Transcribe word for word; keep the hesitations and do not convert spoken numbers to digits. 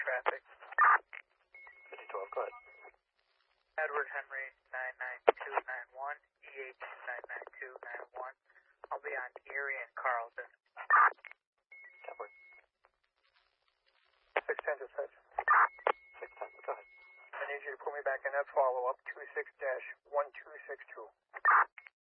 traffic. fifty twelve, go ahead. Edward Henry nine nine two nine one, E H nine nine two nine one. I'll be on Erie and Carlton. Edward. six ten dispatch. six ten, go ahead. I need you to put me back in that follow-up, two six dash one two six two.